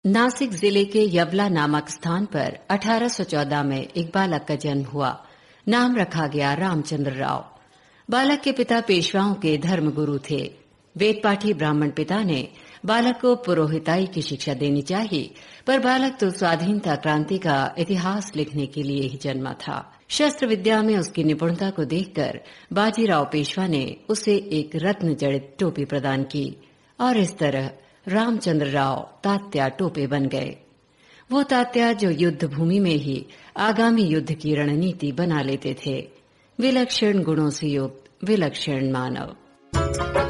नासिक जिले के यवला नामक स्थान पर 1814 में एक बालक का जन्म हुआ। नाम रखा गया रामचंद्र राव। बालक के पिता पेशवाओं के धर्मगुरु थे। वेदपाठी ब्राह्मण पिता ने बालक को पुरोहिताई की शिक्षा देनी चाहिए, पर बालक तो स्वाधीनता क्रांति का इतिहास लिखने के लिए ही जन्मा था। शस्त्र विद्या में उसकी निपुणता को देखकर बाजीराव पेशवा ने उसे एक रत्न जड़ित टोपी प्रदान की और इस तरह रामचंद्र राव तात्या टोपे बन गए। वो तात्या जो युद्ध भूमि में ही आगामी युद्ध की रणनीति बना लेते थे। विलक्षण गुणों से युक्त विलक्षण मानव।